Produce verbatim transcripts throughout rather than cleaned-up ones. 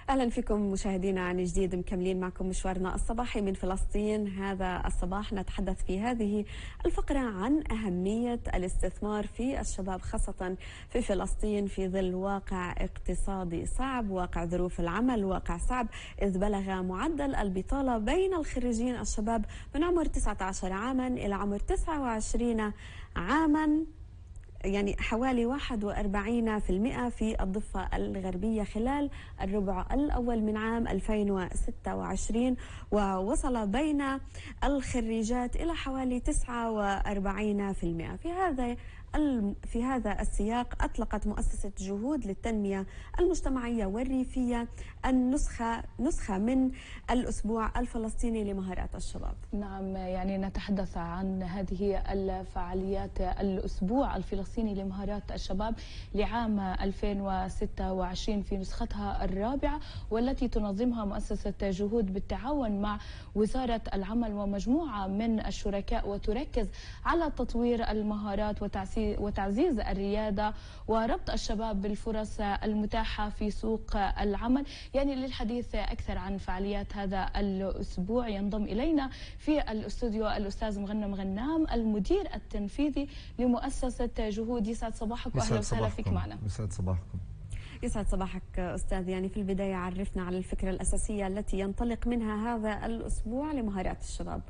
أهلا فيكم مشاهدينا عن جديد، مكملين معكم مشوارنا الصباحي من فلسطين. هذا الصباح نتحدث في هذه الفقرة عن أهمية الاستثمار في الشباب خاصة في فلسطين في ظل واقع اقتصادي صعب، واقع ظروف العمل واقع صعب، إذ بلغ معدل البطالة بين الخريجين الشباب من عمر تسعة عشر عاما إلى عمر تسعة وعشرين عاما، يعني حوالي واحد وأربعين بالمئة في الضفة الغربية خلال الربع الأول من عام ألفين وستة وعشرين، ووصل بين الخريجات إلى حوالي تسعة وأربعين بالمئة. في هذا في هذا السياق أطلقت مؤسسة جهود للتنمية المجتمعية والريفية النسخة نسخة من الأسبوع الفلسطيني لمهارات الشباب. نعم، يعني نتحدث عن هذه الفعاليات الأسبوع الفلسطيني لمهارات الشباب لعام ألفين وستة وعشرين في نسختها الرابعة، والتي تنظمها مؤسسة جهود بالتعاون مع وزارة العمل ومجموعة من الشركاء، وتركز على تطوير المهارات وتعزيز وتعزيز الريادة وربط الشباب بالفرص المتاحة في سوق العمل. يعني للحديث أكثر عن فعاليات هذا الأسبوع ينضم إلينا في الاستوديو الأستاذ مغنم غنام، المدير التنفيذي لمؤسسة جهود. يسعد صباحك وأهلا وسهلا فيك معنا. يسعد صباحكم. يسعد صباحك أستاذ. يعني في البداية عرفنا على الفكرة الأساسية التي ينطلق منها هذا الأسبوع لمهارات الشباب.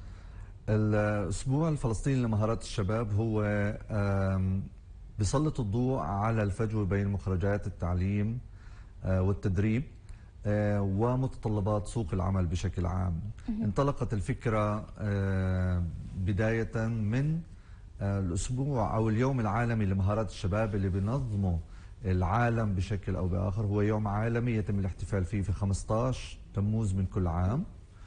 الأسبوع الفلسطيني لمهارات الشباب هو بيسلط الضوء على الفجوة بين مخرجات التعليم والتدريب ومتطلبات سوق العمل بشكل عام. انطلقت الفكرة بداية من الأسبوع أو اليوم العالمي لمهارات الشباب اللي بينظمه العالم بشكل أو بآخر. هو يوم عالمي يتم الاحتفال فيه في خمسة عشر تموز من كل عام،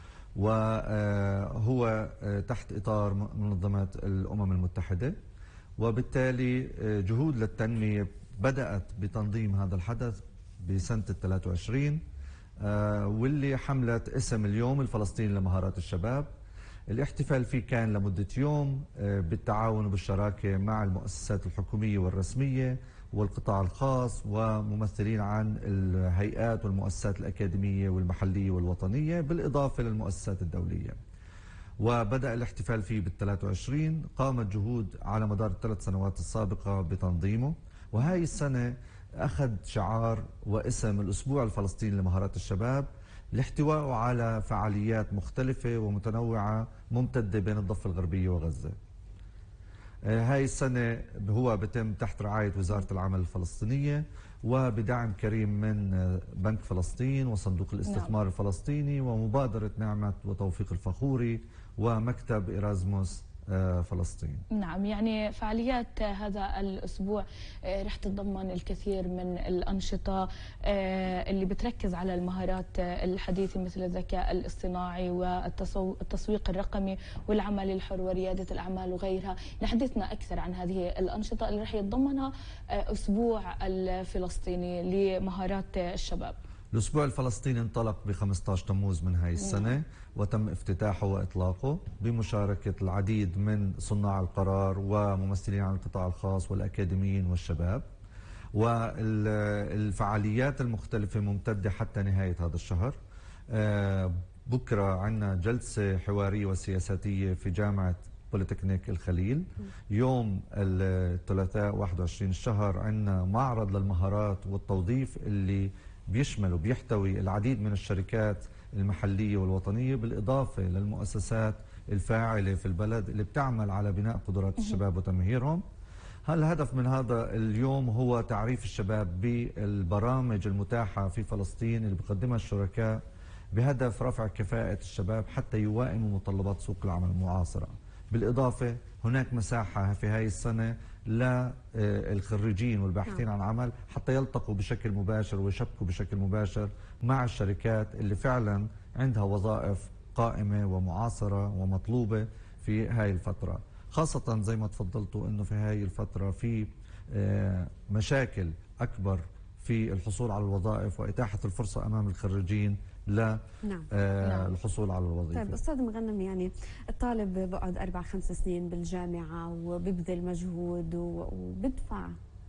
وهو تحت إطار منظمة الأمم المتحدة، وبالتالي جهود للتنمية بدأت بتنظيم هذا الحدث بسنة الثلاث وعشرين، واللي حملت اسم اليوم الفلسطيني لمهارات الشباب. الاحتفال فيه كان لمدة يوم بالتعاون وبالشراكة مع المؤسسات الحكومية والرسمية والقطاع الخاص وممثلين عن الهيئات والمؤسسات الأكاديمية والمحلية والوطنية، بالإضافة للمؤسسات الدولية. وبدأ الاحتفال فيه بالثلاث وعشرين. قامت جهود على مدار الثلاث سنوات السابقة بتنظيمه، وهاي السنة أخذ شعار واسم الأسبوع الفلسطيني لمهارات الشباب لاحتوائه على فعاليات مختلفة ومتنوعة ممتدة بين الضفة الغربية وغزة. هاي السنة هو بتم تحت رعاية وزارة العمل الفلسطينية وبدعم كريم من بنك فلسطين وصندوق الاستثمار نعم. الفلسطيني ومبادرة نعمة وتوفيق الفخوري ومكتب إرازموس فلسطين. نعم، يعني فعاليات هذا الأسبوع رح تتضمن الكثير من الأنشطة اللي بتركز على المهارات الحديثة مثل الذكاء الاصطناعي والتسويق الرقمي والعمل الحر وريادة الأعمال وغيرها. نحدثنا أكثر عن هذه الأنشطة اللي رح يتضمنها أسبوع الفلسطيني لمهارات الشباب. الأسبوع الفلسطيني انطلق ب خمسة عشر تموز من هاي السنة، وتم افتتاحه وإطلاقه بمشاركة العديد من صناع القرار وممثلين عن القطاع الخاص والأكاديميين والشباب. والفعاليات المختلفة ممتدة حتى نهاية هذا الشهر. بكرة عندنا جلسة حوارية وسياساتية في جامعة بوليتكنيك الخليل. يوم الثلاثاء واحد وعشرين الشهر عندنا معرض للمهارات والتوظيف اللي بيشمل وبيحتوي العديد من الشركات المحلية والوطنية، بالإضافة للمؤسسات الفاعلة في البلد اللي بتعمل على بناء قدرات الشباب وتمهيرهم. الهدف من هذا اليوم هو تعريف الشباب بالبرامج المتاحة في فلسطين اللي بيقدمها الشركاء بهدف رفع كفاءة الشباب حتى يوائموا متطلبات سوق العمل المعاصرة. بالإضافة هناك مساحة في هذه السنة للخريجين والباحثين عن عمل حتى يلتقوا بشكل مباشر ويشبكوا بشكل مباشر مع الشركات اللي فعلا عندها وظائف قائمة ومعاصرة ومطلوبة في هاي الفترة. خاصة زي ما تفضلتوا انه في هاي الفترة في مشاكل أكبر في الحصول على الوظائف وإتاحة الفرصة أمام الخريجين لا نعم. آه الحصول على الوظيفة. طيب أستاذ مغنم، يعني الطالب بقعد أربع خمس سنين بالجامعة وبيبذل مجهود وبدفع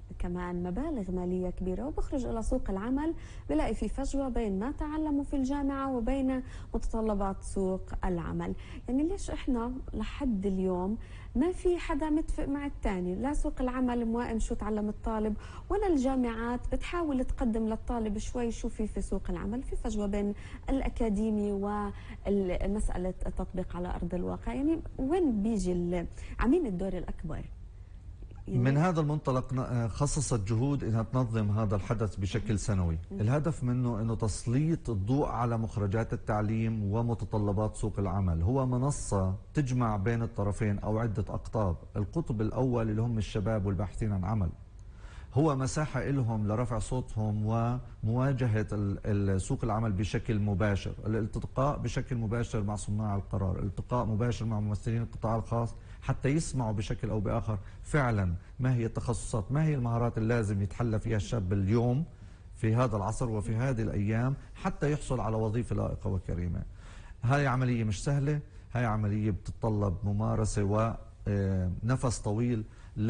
كمان مبالغ مالية كبيرة، وبخرج إلى سوق العمل بلاقي في فجوة بين ما تعلموا في الجامعة وبين متطلبات سوق العمل. يعني ليش إحنا لحد اليوم ما في حدا متفق مع الثاني؟ لا سوق العمل موائم شو تعلم الطالب، ولا الجامعات بتحاول تقدم للطالب شوي شو في في سوق العمل. في فجوة بين الأكاديمي ومسألة التطبيق على أرض الواقع. يعني وين بيجي عمين الدور الأكبر؟ من هذا المنطلق خصصت جهود انها تنظم هذا الحدث بشكل سنوي. الهدف منه انه تسليط الضوء على مخرجات التعليم ومتطلبات سوق العمل. هو منصة تجمع بين الطرفين او عدة اقطاب. القطب الاول اللي هم الشباب والباحثين عن عمل، هو مساحة لهم لرفع صوتهم ومواجهة سوق العمل بشكل مباشر، الالتقاء بشكل مباشر مع صناع القرار، الالتقاء مباشر مع ممثلين القطاع الخاص، حتى يسمعوا بشكل أو بآخر فعلا ما هي التخصصات، ما هي المهارات اللي لازم يتحلى فيها الشاب اليوم في هذا العصر وفي هذه الأيام حتى يحصل على وظيفة لائقة وكريمة. هاي عملية مش سهلة، هاي عملية بتتطلب ممارسة ونفس طويل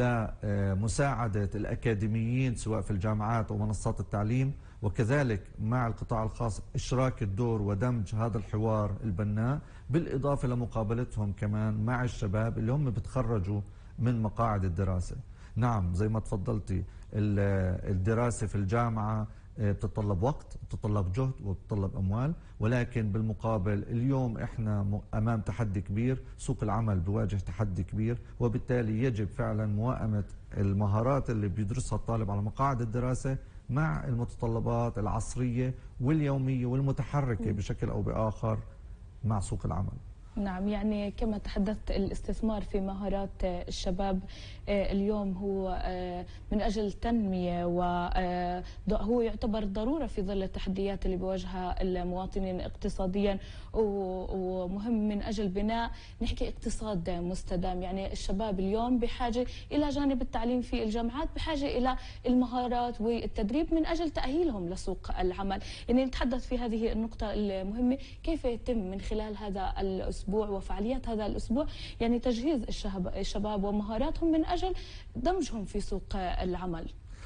لمساعدة الأكاديميين سواء في الجامعات أو منصات التعليم، وكذلك مع القطاع الخاص إشراك الدور ودمج هذا الحوار البناء، بالإضافة لمقابلتهم كمان مع الشباب اللي هم بتخرجوا من مقاعد الدراسة. نعم زي ما تفضلتي، الدراسة في الجامعة بتتطلب وقت، بتتطلب جهد وبتتطلب أموال، ولكن بالمقابل اليوم إحنا أمام تحدي كبير، سوق العمل بواجه تحدي كبير، وبالتالي يجب فعلا موائمة المهارات اللي بيدرسها الطالب على مقاعد الدراسة مع المتطلبات العصرية واليومية والمتحركة بشكل أو بآخر مع سوق العمل. نعم، يعني كما تحدثت الاستثمار في مهارات الشباب اليوم هو من أجل تنمية، وهو يعتبر ضرورة في ظل التحديات اللي بيواجهها المواطنين اقتصاديا، ومهم من أجل بناء نحكي اقتصاد مستدام. يعني الشباب اليوم بحاجة إلى جانب التعليم في الجامعات، بحاجة إلى المهارات والتدريب من أجل تأهيلهم لسوق العمل. يعني نتحدث في هذه النقطة المهمة، كيف يتم من خلال هذا الأسبوع وفعاليات هذا الأسبوع يعني تجهيز الشباب ومهاراتهم من أجل دمجهم في سوق العمل.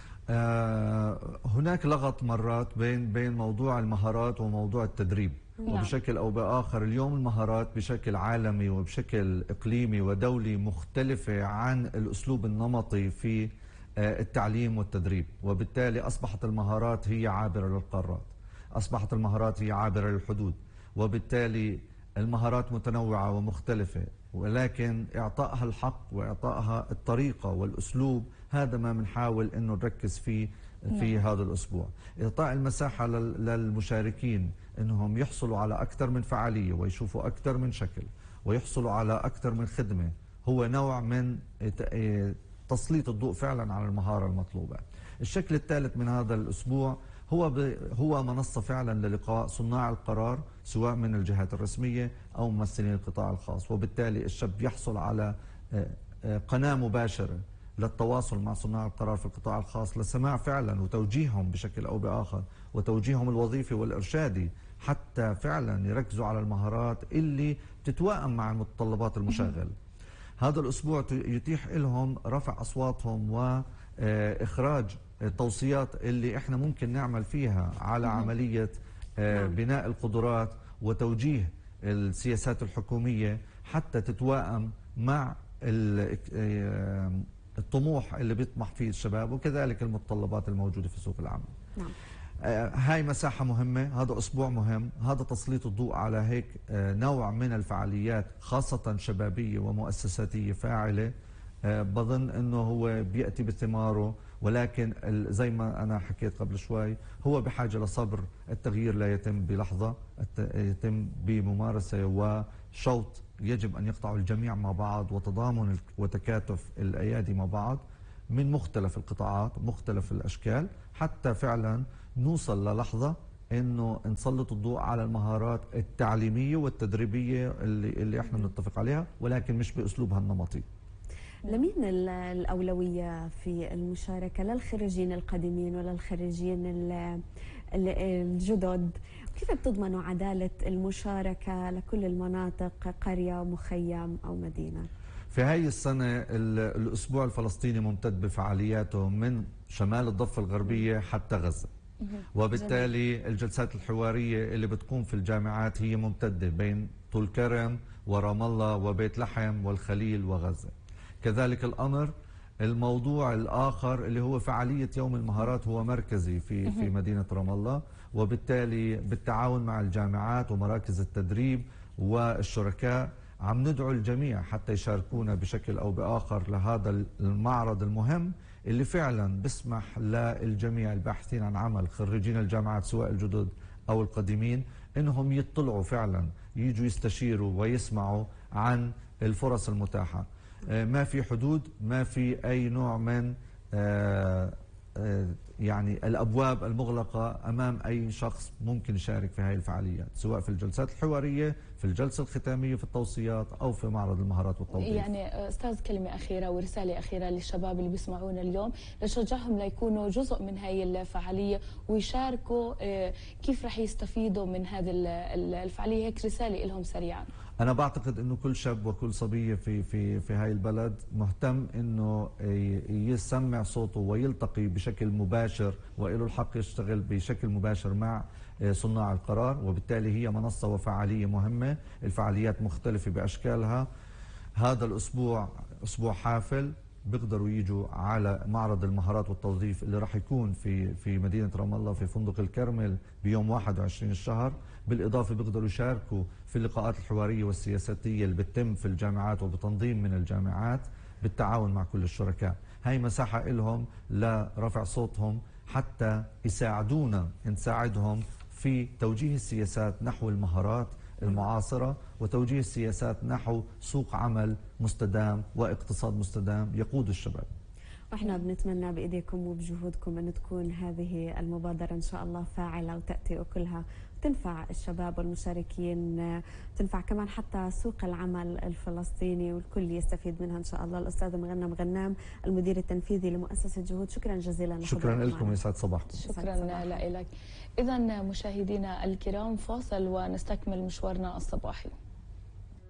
آه هناك لغط مرات بين بين موضوع المهارات وموضوع التدريب. نعم. وبشكل أو بآخر اليوم المهارات بشكل عالمي وبشكل إقليمي ودولي مختلفة عن الأسلوب النمطي في آه التعليم والتدريب، وبالتالي أصبحت المهارات هي عابرة للقارات، أصبحت المهارات هي عابرة للحدود، وبالتالي المهارات متنوعة ومختلفة، ولكن إعطائها الحق وإعطائها الطريقة والأسلوب هذا ما بنحاول إنه نركز فيه في نعم. هذا الأسبوع. إعطاء المساحة للمشاركين إنهم يحصلوا على أكثر من فعالية ويشوفوا أكثر من شكل ويحصلوا على أكثر من خدمة، هو نوع من تسليط الضوء فعلا على المهارة المطلوبة. الشكل الثالث من هذا الأسبوع هو هو منصة فعلا للقاء صناع القرار سواء من الجهات الرسمية أو ممثلين القطاع الخاص، وبالتالي الشاب يحصل على قناة مباشرة للتواصل مع صناع القرار في القطاع الخاص لسماع فعلا وتوجيههم بشكل أو بآخر، وتوجيههم الوظيفي والإرشادي حتى فعلا يركزوا على المهارات اللي بتتوائم مع متطلبات المشغل. هذا الأسبوع يتيح لهم رفع أصواتهم وإخراج التوصيات اللي احنا ممكن نعمل فيها على عملية بناء القدرات وتوجيه السياسات الحكومية حتى تتوائم مع الطموح اللي بيطمح فيه الشباب وكذلك المتطلبات الموجودة في سوق العمل. نعم. هاي مساحة مهمة، هذا أسبوع مهم، هذا تسليط الضوء على هيك نوع من الفعاليات خاصة شبابية ومؤسساتية فاعلة. بظن أنه هو بيأتي بثماره، ولكن زي ما أنا حكيت قبل شوي هو بحاجة لصبر. التغيير لا يتم بلحظة، يتم بممارسة وشوط يجب أن يقطعوا الجميع مع بعض، وتضامن وتكاتف الأيادي مع بعض من مختلف القطاعات مختلف الأشكال، حتى فعلا نوصل للحظة انه نسلط الضوء على المهارات التعليمية والتدريبية اللي, اللي احنا بنتفق عليها، ولكن مش بأسلوبها النمطي. لمين الأولوية في المشاركة؟ للخريجين القادمين ولا الخريجين الجدد؟ كيف بتضمنوا عدالة المشاركة لكل المناطق، قرية مخيم أو مدينة؟ في هاي السنة الأسبوع الفلسطيني ممتد بفعالياته من شمال الضفة الغربية حتى غزة، وبالتالي الجلسات الحوارية اللي بتقوم في الجامعات هي ممتدة بين طول كرم ورام الله وبيت لحم والخليل وغزة. كذلك الأمر الموضوع الآخر اللي هو فعالية يوم المهارات هو مركزي في في مدينة رام الله، وبالتالي بالتعاون مع الجامعات ومراكز التدريب والشركاء عم ندعو الجميع حتى يشاركونا بشكل أو بآخر لهذا المعرض المهم اللي فعلا بسمح للجميع الباحثين عن عمل خريجين الجامعات سواء الجدد أو القديمين إنهم يطلعوا فعلا يجوا يستشيروا ويسمعوا عن الفرص المتاحة. ما في حدود، ما في أي نوع من يعني الأبواب المغلقة أمام أي شخص ممكن يشارك في هذه الفعاليات، سواء في الجلسات الحوارية، في الجلسة الختامية في التوصيات، أو في معرض المهارات والتوظيف. يعني أستاذ كلمة أخيرة ورسالة أخيرة للشباب اللي بيسمعونا اليوم لشجعهم ليكونوا جزء من هذه الفعالية ويشاركوا، كيف رح يستفيدوا من هذه الفعالية؟ هيك رسالة لهم سريعا. أنا بعتقد إنه كل شاب وكل صبية في في في هاي البلد مهتم إنه يسمع صوته ويلتقي بشكل مباشر، وله الحق يشتغل بشكل مباشر مع صناع القرار، وبالتالي هي منصة وفعالية مهمة. الفعاليات مختلفة بأشكالها. هذا الأسبوع أسبوع حافل، بيقدروا يجوا على معرض المهارات والتوظيف اللي راح يكون في في مدينة رام الله في فندق الكرمل بيوم واحد وعشرين الشهر. بالإضافة بيقدروا يشاركوا في اللقاءات الحوارية والسياساتية اللي بتتم في الجامعات وبتنظيم من الجامعات بالتعاون مع كل الشركاء. هاي مساحة لهم لرفع صوتهم حتى يساعدونا نساعدهم في توجيه السياسات نحو المهارات المعاصرة وتوجيه السياسات نحو سوق عمل مستدام واقتصاد مستدام يقود الشباب. واحنا بنتمنى بايديكم وبجهودكم ان تكون هذه المبادرة ان شاء الله فاعلة وتأتي اكلها تنفع الشباب والمشاركين، تنفع كمان حتى سوق العمل الفلسطيني والكل يستفيد منها ان شاء الله. الاستاذ مغنم غنام المدير التنفيذي لمؤسسة جهود، شكرا جزيلا. شكرا لكم، يسعد صباحكم. شكرا لك. اذا مشاهدينا الكرام فاصل ونستكمل مشوارنا الصباحي.